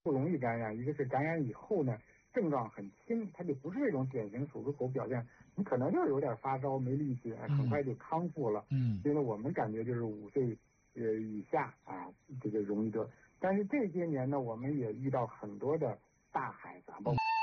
不容易感染，一个是感染以后呢，症状很轻，它就不是这种典型手足口表现，你可能就是有点发烧没力气，很快就康复了。所以呢，我们感觉就是5岁以下啊，这个容易得。但是这些年呢，我们也遇到很多的大孩子，包括